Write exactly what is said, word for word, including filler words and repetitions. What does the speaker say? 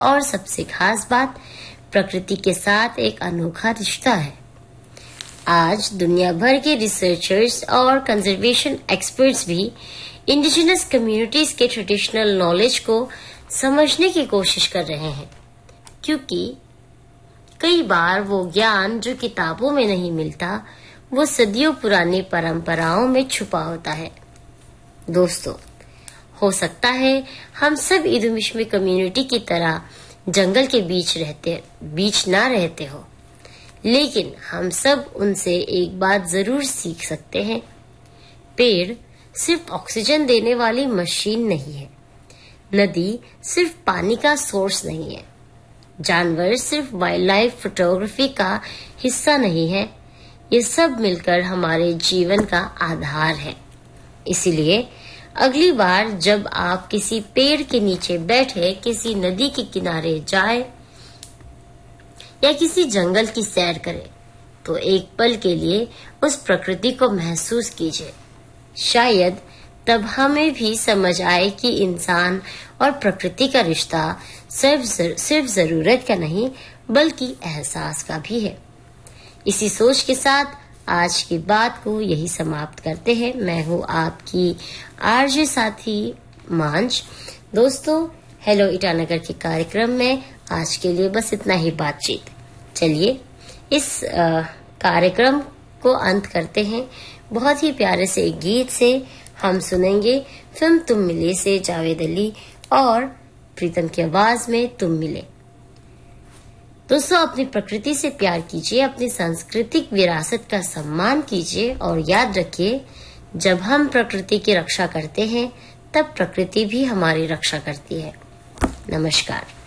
और सबसे खास बात, प्रकृति के साथ एक अनोखा रिश्ता है। आज दुनिया भर के रिसर्चर्स और कंजर्वेशन एक्सपर्ट्स भी इंडिजिनस कम्युनिटीज के ट्रेडिशनल नॉलेज को समझने की कोशिश कर रहे हैं, क्योंकि कई बार वो ज्ञान जो किताबों में नहीं मिलता, वो सदियों पुरानी परंपराओं में छुपा होता है। दोस्तों, हो सकता है हम सब इदुमिश्मी कम्युनिटी की तरह जंगल के बीच रहते बीच ना रहते हो, लेकिन हम सब उनसे एक बात जरूर सीख सकते हैं। पेड़ सिर्फ ऑक्सीजन देने वाली मशीन नहीं है, नदी सिर्फ पानी का सोर्स नहीं है, जानवर सिर्फ वाइल्ड लाइफ फोटोग्राफी का हिस्सा नहीं है, ये सब मिलकर हमारे जीवन का आधार है। इसीलिए अगली बार जब आप किसी पेड़ के नीचे बैठे किसी नदी के किनारे जाए या किसी जंगल की सैर करें, तो एक पल के लिए उस प्रकृति को महसूस कीजिए। शायद तब हमें भी समझ आए कि इंसान और प्रकृति का रिश्ता सिर्फ सिर्फ जरूरत का नहीं, बल्कि एहसास का भी है। इसी सोच के साथ आज की बात को यही समाप्त करते हैं। मैं हूँ आपकी आरजे साथी मांझ। दोस्तों, हेलो ईटानगर के कार्यक्रम में आज के लिए बस इतना ही बातचीत। चलिए इस आ, कार्यक्रम को अंत करते हैं बहुत ही प्यारे से एक गीत से। हम सुनेंगे फिल्म तुम मिले से जावेद अली और प्रीतम की आवाज में तुम मिले। दोस्तों, अपनी प्रकृति से प्यार कीजिए, अपनी सांस्कृतिक विरासत का सम्मान कीजिए और याद रखिए, जब हम प्रकृति की रक्षा करते हैं तब प्रकृति भी हमारी रक्षा करती है। नमस्कार।